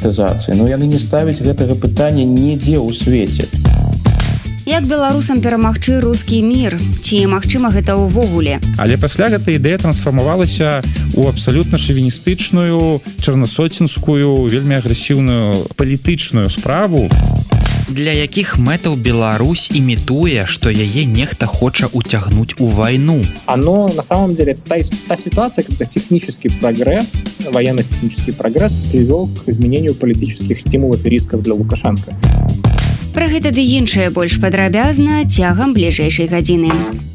дэмакратызацыі, но яны не ставяць гэтага пытання нідзе ў свеце. Як беларусам перамагчы рускі мір? Ці магчыма гэта ўвогуле? Але пасля гэта ідэя трансфармавалася ў абсалютна шавіністычную, чарнасоцінскую, вельмі агрэсіўную палітычную справу. Для якіх мэтаў Беларусь імітуе, што яе нехта хоча уцягнуць у вайну? Оно, на самом деле, та ситуация, когда технический прогресс, военно-технический прогресс привел к изменению политических стимулов и рисков для Лукашенко. Пра гэта ды іншае больш падрабязна цягам бліжэйшай гадзіны.